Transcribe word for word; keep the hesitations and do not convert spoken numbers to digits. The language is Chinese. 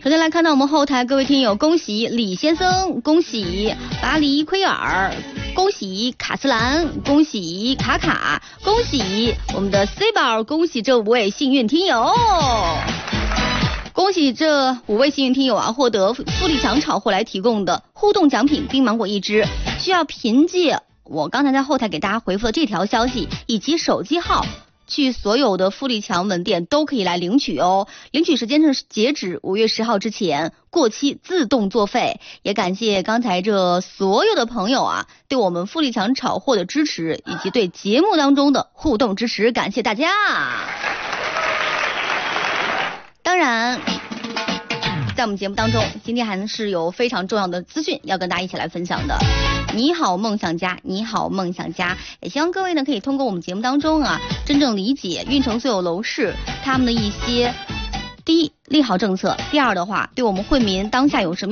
首先来看到我们后台各位听友，恭喜李先生，恭喜巴黎奎尔，恭喜卡斯兰，恭喜卡卡，恭喜我们的 C 宝，恭喜这五位幸运听友。恭喜这五位幸运听友啊，获得富力强炒货来提供的互动奖品冰芒果一支，需要凭借我刚才在后台给大家回复的这条消息以及手机号，去所有的富力强门店都可以来领取哦。领取时间是截止五月十号之前，过期自动作废。也感谢刚才这所有的朋友啊，对我们富力强炒货的支持，以及对节目当中的互动支持，感谢大家。当然在我们节目当中，今天还是有非常重要的资讯要跟大家一起来分享的。你好梦想家，你好梦想家，也希望各位呢可以通过我们节目当中啊，真正理解运城所有楼市他们的一些第一利好政策，第二的话对我们惠民当下有什么